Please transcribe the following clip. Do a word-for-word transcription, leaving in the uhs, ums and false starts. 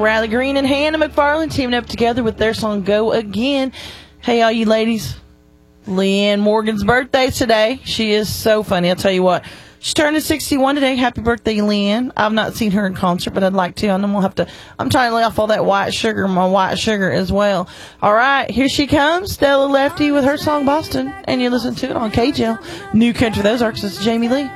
Riley Green and Hannah McFarland teaming up together with their song Go Again. Hey, all you ladies. Leanne Morgan's birthday today. She is so funny. I'll tell you what. She's turning sixty-one today. Happy birthday, Leanne. I've not seen her in concert, but I'd like to. And then we'll have to, I'm trying to lay off all that white sugar, my white sugar as well. All right, here she comes, Stella Lefty with her song Boston. And you listen to it on K J L, New Country Ozarks. This is Jamie Lee.